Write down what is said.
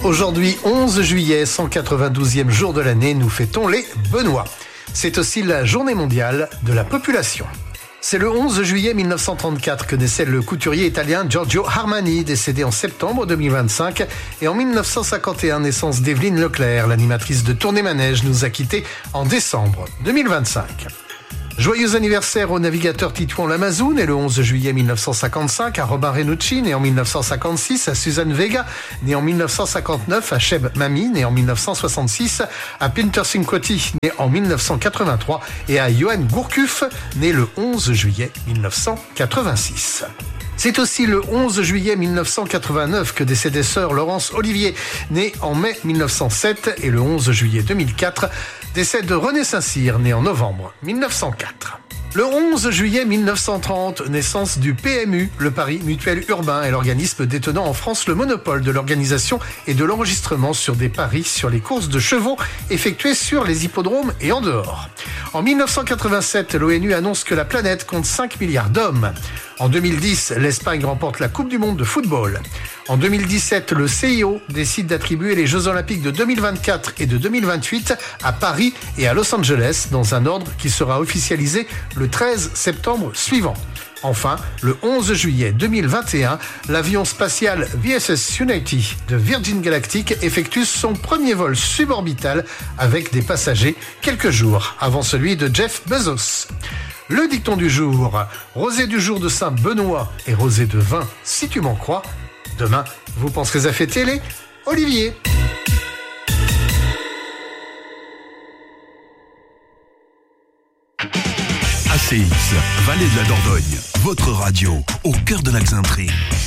Aujourd'hui, 11 juillet, 192e jour de l'année, nous fêtons les Benoît. C'est aussi la journée mondiale de la population. C'est le 11 juillet 1934 que naissait le couturier italien Giorgio Armani, décédé en septembre 2025. Et en 1951, naissance d'Evelyne Leclerc, l'animatrice de Tournée Manège, nous a quittés en décembre 2025. Joyeux anniversaire au navigateur Titouan Lamazou, né le 11 juillet 1955, à Robin Renucci, né en 1956, à Suzanne Vega, né en 1959, à Cheb Mami, né en 1966, à Pinter Cinquetti, né en 1983, et à Johan Gourcuff, né le 11 juillet 1986. C'est aussi le 11 juillet 1989 que décédait sœur Laurence Olivier, née en mai 1907, et le 11 juillet 2004, décède René Saint-Cyr, né en novembre 1904. Le 11 juillet 1930, naissance du PMU, le Paris Mutuel Urbain, est l'organisme détenant en France le monopole de l'organisation et de l'enregistrement sur des paris sur les courses de chevaux effectuées sur les hippodromes et en dehors. En 1987, l'ONU annonce que la planète compte 5 milliards d'hommes. En 2010, l'Espagne remporte la Coupe du Monde de football. En 2017, le CIO décide d'attribuer les Jeux Olympiques de 2024 et de 2028 à Paris et à Los Angeles dans un ordre qui sera officialisé le 13 septembre suivant. Enfin, le 11 juillet 2021, l'avion spatial VSS Unity de Virgin Galactic effectue son premier vol suborbital avec des passagers quelques jours avant celui de Jeff Bezos. Le dicton du jour, rosé du jour de Saint-Benoît et rosé de vin si tu m'en crois. Demain, vous penserez à fêter les Olivier. ACX, Vallée de la Dordogne, votre radio, au cœur de l'Axintrie.